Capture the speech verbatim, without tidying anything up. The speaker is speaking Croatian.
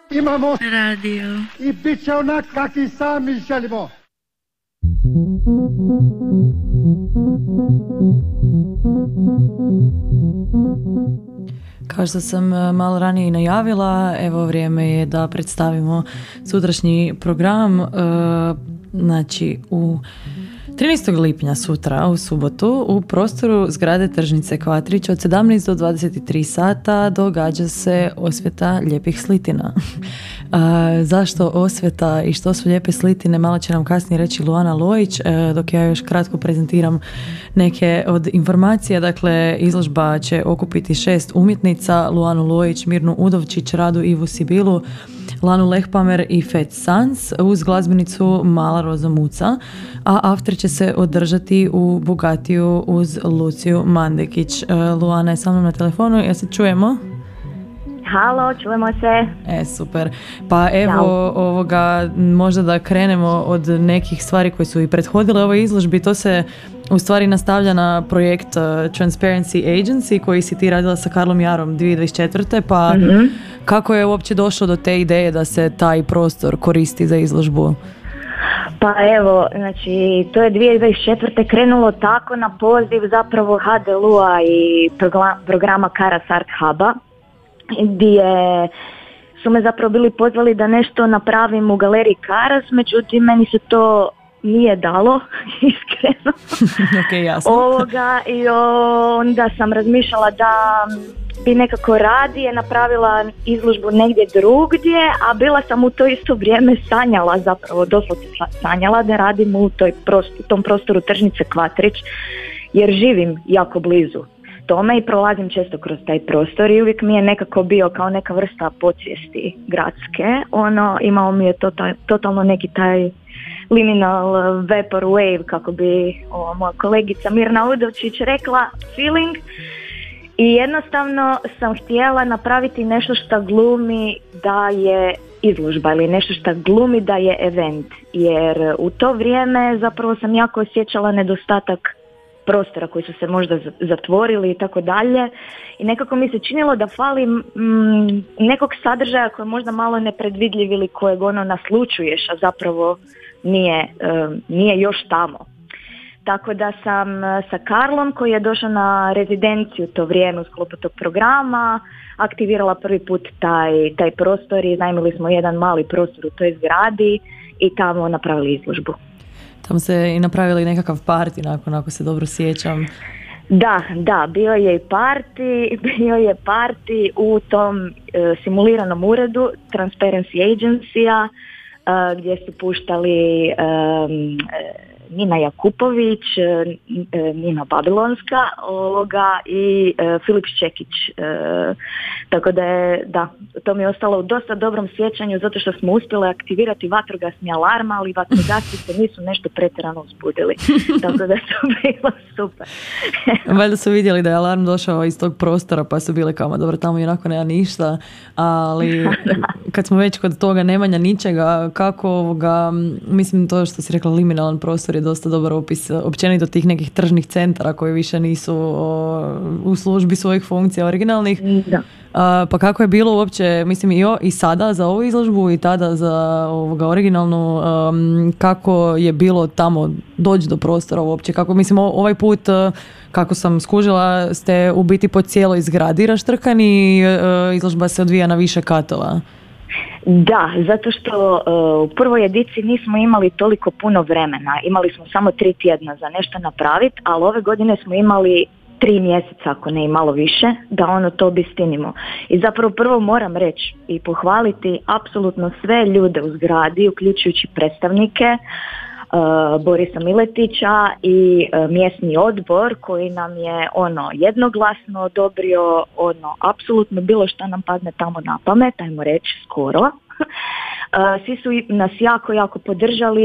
Imamo radio i bit će onak kak i sami želimo. Kao što sam malo ranije i najavila, evo vrijeme je da predstavimo sutrašnji program. Znači u trinaestog lipnja sutra, u subotu, u prostoru zgrade Tržnice Kvatrić od sedamnaest do dvadeset tri sata događa se osveta lijepih slitina. A, zašto osveta i što su lijepe slitine, malo će nam kasnije reći Luana Lojić, e, dok ja još kratko prezentiram neke od informacija. Dakle, izložba će okupiti šest umjetnica: Luanu Lojić, Mirnu Udovčić, Radu Ivu Sibilu, Lanu Lehpamer i Fat Sans uz glazbenicu Mala Roza Muca, a after će se održati u Bugatiju uz Luciju Mandekić. Luana je sa mnom na telefonu, ja se čujemo? Halo, čujemo se. E, super. Pa evo, Ćao. ovoga, možda da krenemo od nekih stvari koje su i prethodile ovoj izložbi. To se u stvari nastavlja na projekt uh, Transparency Agency koji si ti radila sa Karlom Jarom dvije tisuće dvadeset četvrte. Pa mm-hmm. kako je uopće došlo do te ideje da se taj prostor koristi za izložbu? Pa evo, znači, to je dvije tisuće dvadeset četvrte krenulo tako na poziv zapravo H D L U-a i programa Karas Art Huba, gdje su me zapravo bili pozvali da nešto napravim u galeriji Karas, međutim meni se to nije dalo, iskreno. Okay, jasno. Ovoga, i onda sam razmišljala da bi nekako radije napravila izložbu negdje drugdje, a bila sam u to isto vrijeme sanjala, zapravo doslovce sanjala da radim u toj prostoru, tom prostoru Tržnice Kvatrić, jer živim jako blizu tome i prolazim često kroz taj prostor i uvijek mi je nekako bio kao neka vrsta podsvijesti gradske. Ono, imao mi je total, totalno neki taj liminal vapor wave, kako bi o, moja kolegica Mirna Udovčić rekla, feeling. I jednostavno sam htjela napraviti nešto što glumi da je izložba ili nešto što glumi da je event, jer u to vrijeme zapravo sam jako osjećala nedostatak prostora koji su se možda zatvorili i tako dalje, i nekako mi se činilo da fali mm, nekog sadržaja koji je možda malo nepredvidljiv ili kojeg ono naslučuješ, a zapravo nije, um, nije još tamo. Tako da sam sa Karlom, koji je došao na rezidenciju to vrijeme u sklopu tog programa, aktivirala prvi put taj, taj prostor i iznajmili smo jedan mali prostor u toj zgradi i tamo napravili izložbu. Tamo se i napravili nekakav party nakon, ako se dobro sjećam. Da, da, bio je i party, bio je party u tom uh, simuliranom uredu Transparency Agency-a, uh, gdje su puštali um, Nina Jakupović, Nina Babilonska ovoga, i uh, Filip Ščekić. Uh, tako da je, da, to mi je ostalo u dosta dobrom sjećanju, zato što smo uspjeli aktivirati vatrogasni alarm, ali vatrogasci se nisu nešto pretjerano uzbudili. Tako da to bilo super. Valjda su vidjeli da je alarm došao iz tog prostora, pa su bili kao, dobro, tamo i onako nema ništa, ali kad smo već kod toga nemanja ničega, kako ovoga, mislim, to što si rekla, liminalan prostor je dosta dobar opis općenito tih nekih tržnih centara koji više nisu o, u službi svojih funkcija originalnih. Da. A, pa kako je bilo uopće, mislim, i, o, i sada za ovu izložbu i tada za ovoga originalnu, um, kako je bilo tamo doći do prostora uopće, kako, mislim, ovaj put, kako sam skužila, ste u biti po cijeloj zgradi raštrkani i uh, izložba se odvija na više katova. Da, zato što uh, u prvoj ediciji nismo imali toliko puno vremena, imali smo samo tri tjedna za nešto napraviti, ali ove godine smo imali tri mjeseca, ako ne i malo više, da ono to obistinimo. I zapravo prvo moram reći i pohvaliti apsolutno sve ljude u zgradi, uključujući predstavnike, Uh, Borisa Miletića i uh, mjesni odbor koji nam je ono jednoglasno odobrio ono apsolutno bilo što nam padne tamo na pamet, ajmo reći skoro. Uh, svi su nas jako, jako podržali